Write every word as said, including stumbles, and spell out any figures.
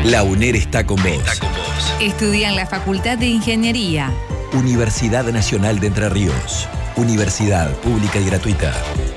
La UNER está con vos. Está con vos. Estudia en la Facultad de Ingeniería. Universidad Nacional de Entre Ríos. Universidad pública y gratuita.